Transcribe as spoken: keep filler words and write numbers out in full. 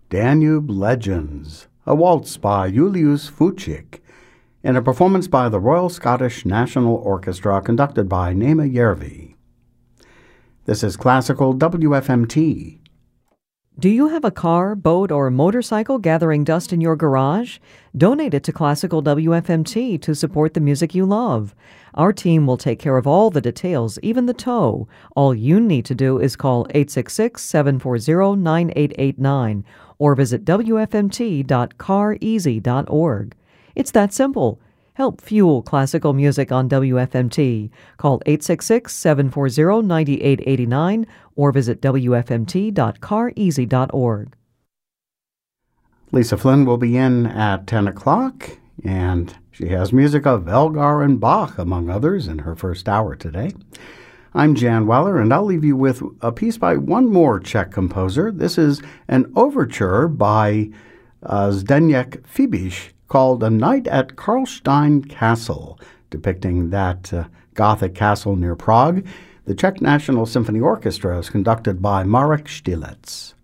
Danube Legends, a waltz by Julius Fuchik, in a performance by the Royal Scottish National Orchestra conducted by Nema Järvi. This is Classical W F M T. Do you have a car, boat, or motorcycle gathering dust in your garage? Donate it to Classical W F M T to support the music you love. Our team will take care of all the details, even the tow. All you need to do is call eight six six, seven four zero, nine eight eight nine or visit w f m t dot car easy dot org. It's that simple. Help fuel classical music on W F M T. Call eight six six, seven four zero, nine eight eight nine or visit w f m t dot car easy dot org. Lisa Flynn will be in at ten o'clock, and she has music of Elgar and Bach, among others, in her first hour today. I'm Jan Weller, and I'll leave you with a piece by one more Czech composer. This is an overture by uh, Zdeněk Fibiš, called A Night at Karlstein Castle, depicting that uh, Gothic castle near Prague. The Czech National Symphony Orchestra is conducted by Marek Štilec.